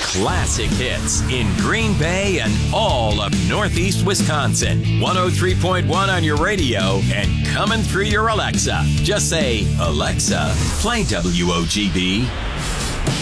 classic hits in Green Bay and all of Northeast Wisconsin. 103.1 on your radio and coming through your Alexa. Just say, Alexa, play WOGB.